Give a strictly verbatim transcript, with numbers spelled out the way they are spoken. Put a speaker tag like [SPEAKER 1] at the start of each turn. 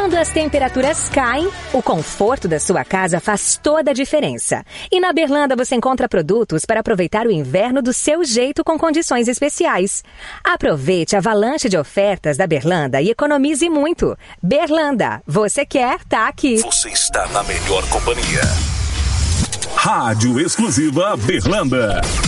[SPEAKER 1] Quando as temperaturas caem, o conforto da sua casa faz toda a diferença. E na Berlanda você encontra produtos para aproveitar o inverno do seu jeito com condições especiais. Aproveite a avalanche de ofertas da Berlanda e economize muito. Berlanda, você quer, tá aqui.
[SPEAKER 2] Você está na melhor companhia. Rádio Exclusiva Berlanda.